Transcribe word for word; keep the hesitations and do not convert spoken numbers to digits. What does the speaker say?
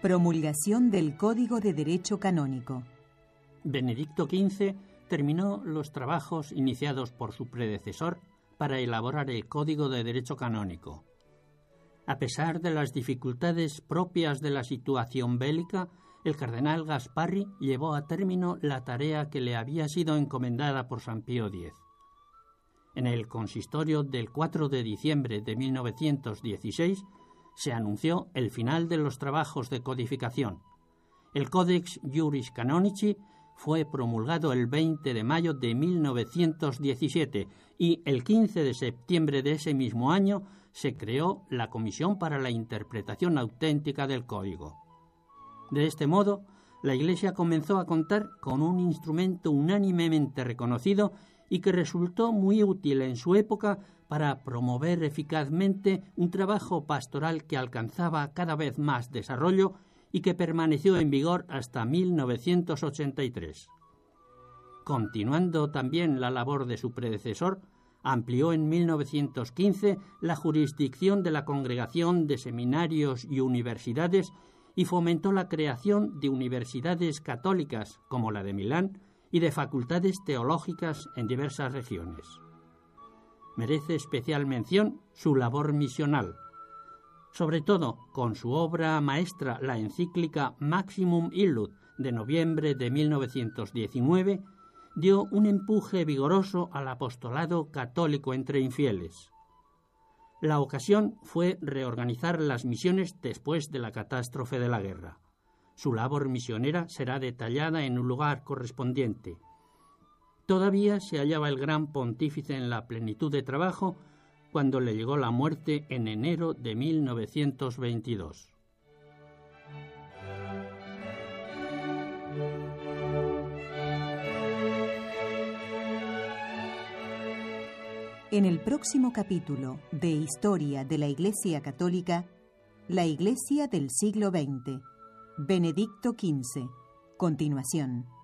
Promulgación del Código de Derecho Canónico. Benedicto quince terminó los trabajos iniciados por su predecesor para elaborar el Código de Derecho Canónico. A pesar de las dificultades propias de la situación bélica, el cardenal Gasparri llevó a término la tarea que le había sido encomendada por San Pío X. En el consistorio del cuatro de diciembre de mil novecientos dieciséis se anunció el final de los trabajos de codificación. El Codex Iuris Canonici fue promulgado el veinte de mayo de mil novecientos diecisiete y el quince de septiembre de ese mismo año se creó la Comisión para la Interpretación Auténtica del Código. De este modo, la Iglesia comenzó a contar con un instrumento unánimemente reconocido y que resultó muy útil en su época para promover eficazmente un trabajo pastoral que alcanzaba cada vez más desarrollo y que permaneció en vigor hasta mil novecientos ochenta y tres. Continuando también la labor de su predecesor, amplió en mil novecientos quince la jurisdicción de la Congregación de Seminarios y Universidades y fomentó la creación de universidades católicas, como la de Milán, y de facultades teológicas en diversas regiones. Merece especial mención su labor misional. Sobre todo, con su obra maestra, la encíclica Maximum Illud, de noviembre de mil novecientos diecinueve, dio un empuje vigoroso al apostolado católico entre infieles. La ocasión fue reorganizar las misiones después de la catástrofe de la guerra. Su labor misionera será detallada en un lugar correspondiente. Todavía se hallaba el gran pontífice en la plenitud de trabajo cuando le llegó la muerte en enero de mil novecientos veintidós. En el próximo capítulo de Historia de la Iglesia Católica, la Iglesia del siglo veinte, Benedicto quince. Continuación.